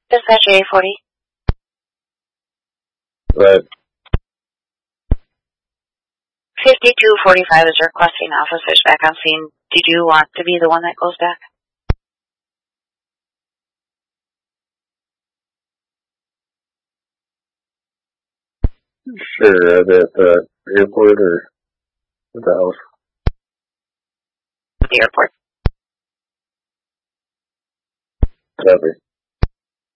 Dispatch A40. Right. 5245 is requesting officers back on scene. Did you want to be the one that goes back? Sure, at the airport or at the house? The airport. Copy.